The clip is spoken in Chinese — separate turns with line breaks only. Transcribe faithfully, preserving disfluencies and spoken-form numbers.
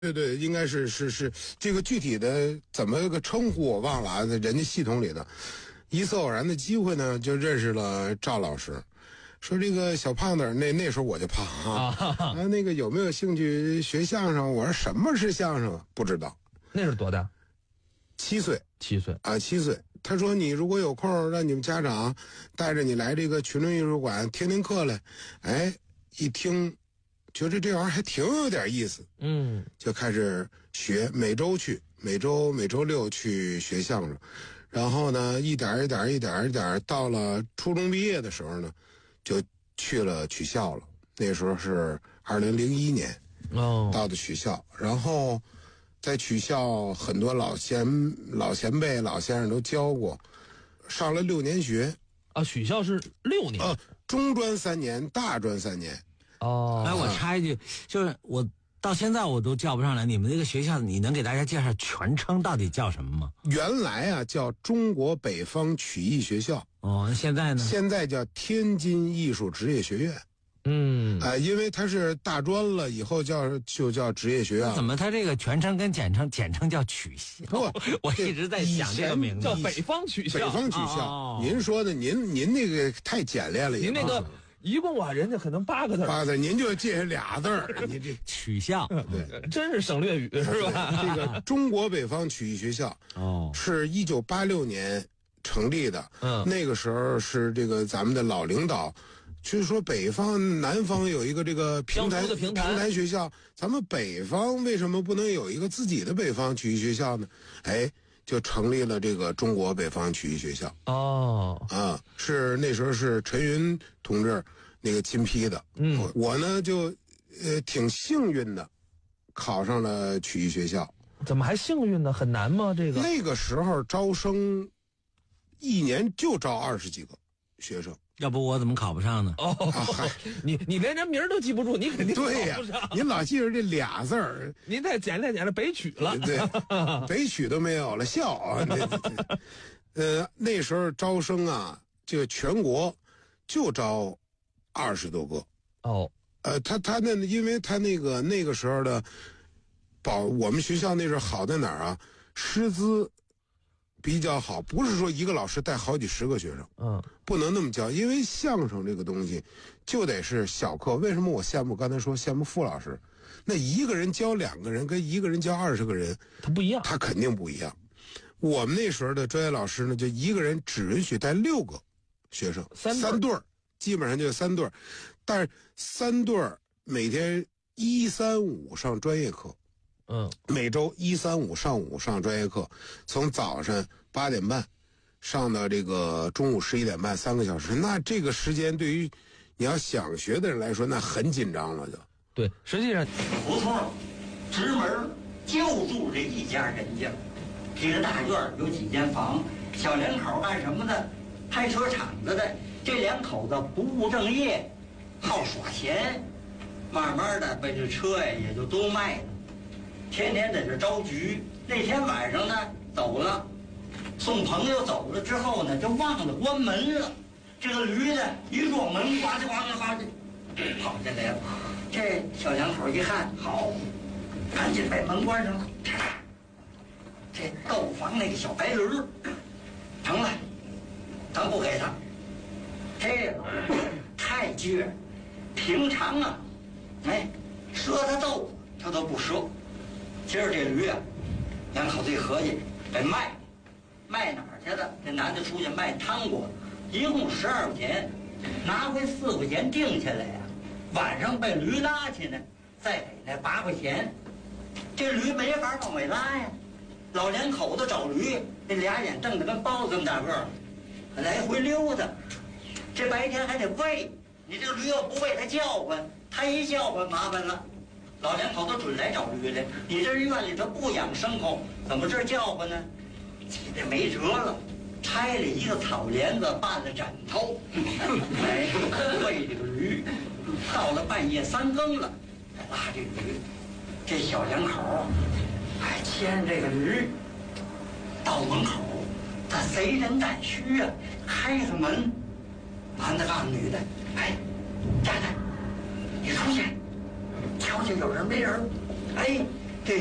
对对，应该是是是这个具体的怎么个称呼我忘了啊，在人家系统里的。一次偶然的机会呢，就认识了赵老师，说这个小胖子，那那时候我就胖啊，啊那个有没有兴趣学相声？我说什么是相声？不知道。
那是多大？
七岁。
七岁
啊，七岁。他说你如果有空，让你们家长带着你来这个群众艺术馆听听课来。哎，一听，觉得这玩意儿还挺有点意思。
嗯，
就开始学，每周去，每周每周六去学相声。然后呢，一点一点一点一点，到了初中毕业的时候呢，就去了曲校了。那时候是二零零一年，
哦，
到的曲校。然后在曲校很多老前老前辈、老先生都教过，上了六年学。
啊，曲校是六年，
呃，中专三年，大专三年。
哦，
哎，我插一句，就是我到现在我都叫不上来，你们这个学校，你能给大家介绍全称到底叫什么吗？
原来啊叫中国北方曲艺学校。
哦，现在呢？
现在叫天津艺术职业学院。
嗯，
哎、呃，因为它是大专了，以后叫就叫职业学院。
怎么它这个全称跟简称，简称叫曲校？
不，
我一直在想这个名字，
叫北方曲校。
北方曲校，
哦、
您说的，您您那个太简练了，
您那个一共啊，人家可能八个字，
八个字，您就借下俩字儿，你这
曲校，
对，
真是省略语是吧？
这个中国北方曲艺学校
哦，
是一九八六年成立的。
嗯，
那个时候是这个咱们的老领导。就是说，北方、南方有一个这个平台
的平台
平台学校，咱们北方为什么不能有一个自己的北方曲艺学校呢？哎，就成立了这个中国北方曲艺学校。
哦，
啊，是那时候是陈云同志那个亲批的。
嗯，
我, 我呢就呃挺幸运的，考上了曲艺学校。
怎么还幸运呢？很难吗？这个
那个时候招生一年就招二十几个学生。
要不我怎么考不上呢？
哦，啊、你你连人名都记不住，你肯定考不上。
对呀、您老记着这俩字儿，
您再简练简练北曲了。
对，北曲都没有了，校啊。呃，那时候招生啊，就全国就招二十多个。
哦，
呃，他他那因为他那个那个时候的保我们学校那时候好在哪儿啊？师资比较好，不是说一个老师带好几十个学生，
嗯，
不能那么教，因为相声这个东西就得是小课。为什么我羡慕刚才说羡慕傅老师？那一个人教两个人跟一个人教二十个人，
他不一样，
他肯定不一样。我们那时候的专业老师呢，就一个人只允许带六个学生，
三
三对儿，基本上就三对儿，但是三对儿每天一三五上专业课。
嗯，
每周一三五上午上专业课，从早上八点半上到这个中午十一点半，三个小时。那这个时间对于你要想学的人来说，那很紧张了就。
对，实际上
胡同直门就住这一家人家，这个大院有几间房，小两口干什么的？开车厂子的。这两口子不务正业，好耍钱，慢慢的把这车呀也就都卖了。天天在这招局，那天晚上呢走了，送朋友走了之后呢，就忘了关门了。这个驴呢一撞门，呱唧呱唧呱唧跑进来了。这小两口一看，好，赶紧把门关上了。这购房那个小白驴，成了，咱不给他。这个太倔，平常啊，哎，赊他豆腐他都不赊。今儿这驴啊，两口子一合计，得卖，卖哪儿去了？这男的出去卖汤锅，一共十二块钱，拿回四块钱定下来呀、啊。晚上被驴拉去呢，再给那八块钱。这驴没法往外拉呀，老两口子找驴，那俩眼瞪得跟包子这么大个儿，来回溜达。这白天还得喂，你这个驴要不喂它叫唤，它一叫唤麻烦了。老两口子准来找驴来，你这院里头不养牲口，怎么这叫唤呢？急得没辙了，拆了一个草帘子办了枕头，哎，喂这个驴。到了半夜三更了，拉这驴，这小两口还牵这个驴到门口，他贼人胆虚啊，开个门，男的告诉女的，哎，站着，你出去。瞧瞧有人没人，哎，